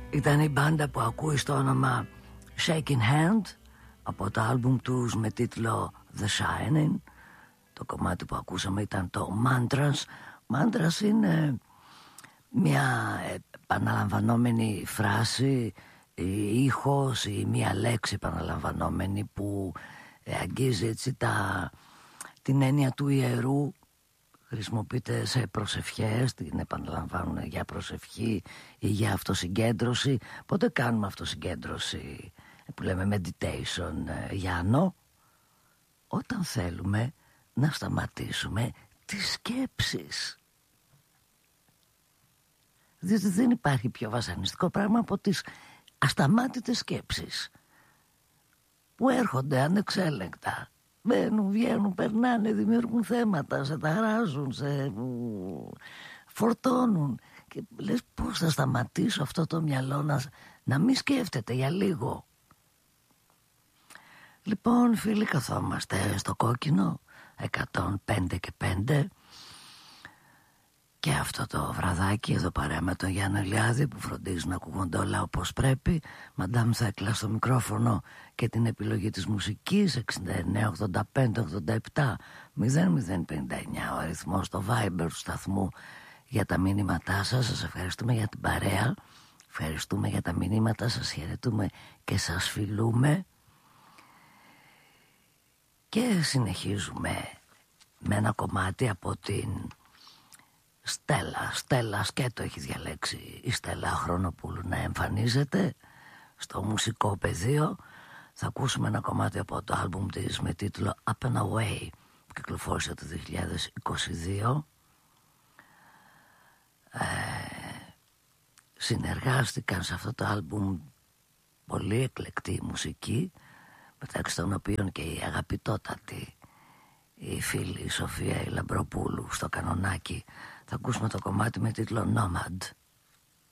Ήταν η μπάντα που ακούει στο όνομα Shaking Hand από το άλμπουμ τους με τίτλο The Shining. Το κομμάτι που ακούσαμε ήταν το Mantras. Mantras είναι μια επαναλαμβανόμενη φράση, ήχος ή μια λέξη επαναλαμβανόμενη που αγγίζει έτσι την έννοια του ιερού. Χρησιμοποιείται σε προσευχές, την επαναλαμβάνουν για προσευχή ή για αυτοσυγκέντρωση. Πότε κάνουμε αυτοσυγκέντρωση που λέμε meditation, Γιάννο? Όταν θέλουμε να σταματήσουμε τις σκέψεις. Διότι δεν υπάρχει πιο βασανιστικό πράγμα από τις ασταμάτητες σκέψεις που έρχονται ανεξέλεγκτα. Μπαίνουν, βγαίνουν, περνάνε, δημιουργούν θέματα, σε ταράζουν, σε φορτώνουν. Και λες πώς θα σταματήσω αυτό το μυαλό να μην σκέφτεται για λίγο. Λοιπόν φίλοι, καθόμαστε στο κόκκινο 105 και 5 και αυτό το βραδάκι εδώ παρέα με τον Γιάννη Ηλιάδη που φροντίζει να ακούγονται όλα όπως πρέπει. Μαντάμ Θέκλα στο μικρόφωνο και την επιλογή της μουσικής. 69 85 87 0059 ο αριθμός στο Viber του σταθμού για τα μηνύματά σας. Σας ευχαριστούμε για την παρέα, ευχαριστούμε για τα μηνύματα σας, χαιρετούμε και σας φιλούμε. Και συνεχίζουμε με ένα κομμάτι από την Στέλλα Σκέτο έχει διαλέξει η Στέλλα Χρονοπούλου να εμφανίζεται στο μουσικό πεδίο. Θα ακούσουμε ένα κομμάτι από το άλμπουμ της με τίτλο Up and Away που κυκλοφόρησε το 2022. Συνεργάστηκαν σε αυτό το άλμπουμ πολύ εκλεκτή μουσική, μεταξύ των οποίων και η αγαπητότατη η φίλη Σοφία η Λαμπροπούλου στο κανονάκι. Θα ακούσουμε το κομμάτι με τίτλο Nomad.